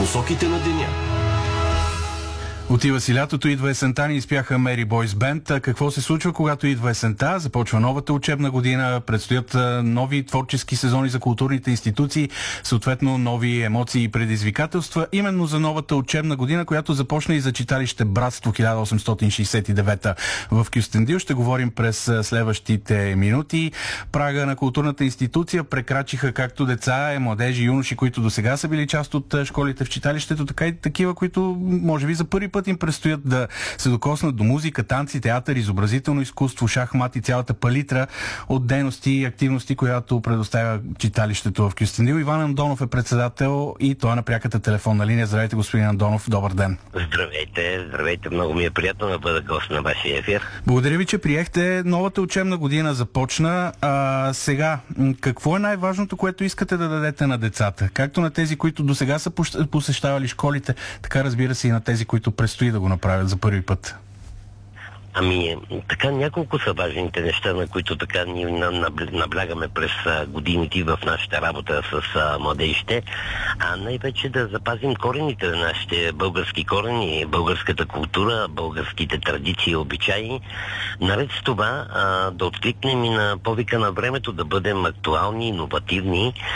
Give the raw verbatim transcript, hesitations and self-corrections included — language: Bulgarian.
посоките на деня. Отива си лятото, идва есента, ни изпяха Mary Boys Band. Какво се случва, когато идва есента? Започва новата учебна година, предстоят нови творчески сезони за културните институции, съответно нови емоции и предизвикателства. Именно за новата учебна година, която започна и за читалище Братство хиляда осемстотин шейсет и девета в Кюстендил, ще говорим през следващите минути. Прага на културната институция прекрачиха както деца, младежи, юноши, които до сега са били част от школите в читалището, така и такива, които може би за първи път им предстоят да се докоснат до музика, танци, театър, изобразително изкуство, шахмат и цялата палитра от дейности и активности, която предоставя читалището в Кюстендил. Иван Андонов е председател и той е на пряката телефонна линия. Здравейте, господин Андонов, добър ден. Здравейте, здравейте, много ми е приятно да бъда гост на вашия ефир. Благодаря ви, че приехте. Новата учебна година започна. А, сега, какво е най-важното, което искате да дадете на децата? Както на тези, които до сега са посещавали школите, така разбира се и на тези, които предстои да го направят за първи път. Ами, така няколко са важните неща, на които така ни наблягаме през годините в нашата работа с а, младежите, а най-вече да запазим корените на нашите български корени, българската култура, българските традиции и обичаи. Наред с това а, да откликнем и на повика на времето, да бъдем актуални, иновативни,